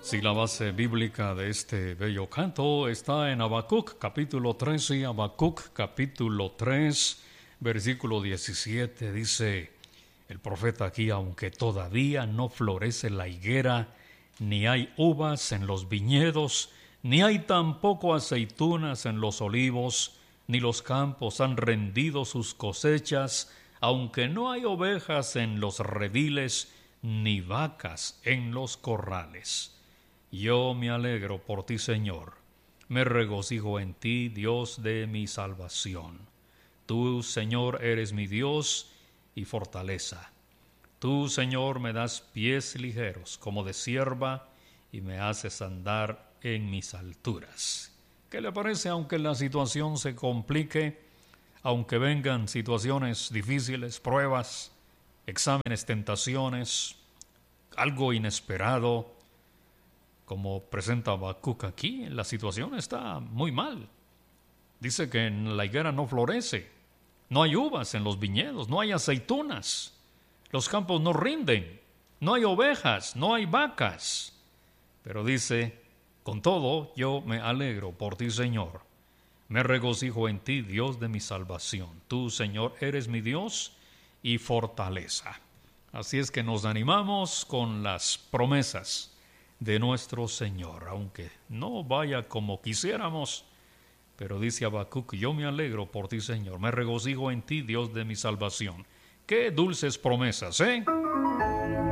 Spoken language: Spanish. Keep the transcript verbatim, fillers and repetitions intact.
Si la base bíblica de este bello canto está en Habacuc, capítulo trece, Habacuc, capítulo tres, versículo diecisiete, dice el profeta aquí: aunque todavía no florece la higuera, ni hay uvas en los viñedos, ni hay tampoco aceitunas en los olivos, ni los campos han rendido sus cosechas, aunque no hay ovejas en los rediles, ni vacas en los corrales. Yo me alegro por ti, Señor, me regocijo en ti, Dios de mi salvación. Tú, Señor, eres mi Dios y fortaleza. Tú, Señor, me das pies ligeros como de cierva y me haces andar en mis alturas. ¿Qué le parece? Aunque la situación se complique, aunque vengan situaciones difíciles, pruebas, exámenes, tentaciones, algo inesperado, como presenta Habacuc aquí, la situación está muy mal. Dice que en la higuera no florece, no hay uvas en los viñedos, no hay aceitunas, los campos no rinden, no hay ovejas, no hay vacas. Pero dice: con todo, yo me alegro por ti, Señor. Me regocijo en ti, Dios de mi salvación. Tú, Señor, eres mi Dios y fortaleza. Así es que nos animamos con las promesas de nuestro Señor, aunque no vaya como quisiéramos. Pero dice Habacuc: yo me alegro por ti, Señor. Me regocijo en ti, Dios de mi salvación. Qué dulces promesas, ¿eh?